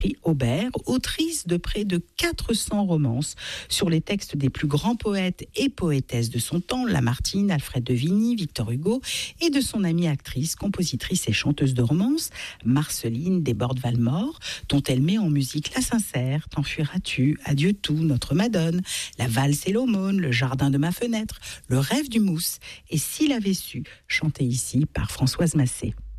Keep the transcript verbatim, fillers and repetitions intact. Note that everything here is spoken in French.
Aubert, autrice de près de quatre cents romances sur les textes des plus grands poètes et poétesses de son temps, Lamartine, Alfred de Vigny, Victor Hugo, et de son amie actrice, compositrice et chanteuse de romances, Marceline Desbordes-Valmore, dont elle met en musique La Sincère, T'enfuiras-tu, Adieu tout, Notre Madone, La valse et l'aumône, Le jardin de ma fenêtre, Le rêve du mousse, et S'il avait su, chanté ici par Françoise Massé.